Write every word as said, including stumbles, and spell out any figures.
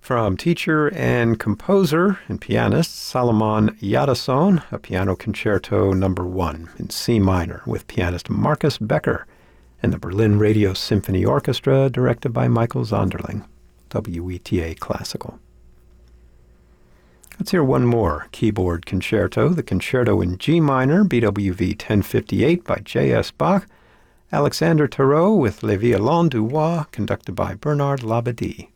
From teacher and composer and pianist Salomon Yadason, a piano concerto number one in C minor with pianist Marcus Becker and the Berlin Radio Symphony Orchestra directed by Michael Zonderling, W E T A Classical. Let's hear one more keyboard concerto, the Concerto in G minor, B W V ten fifty-eight by J S Bach, Alexander Tarot with Les Violons du Roi, conducted by Bernard Labadie.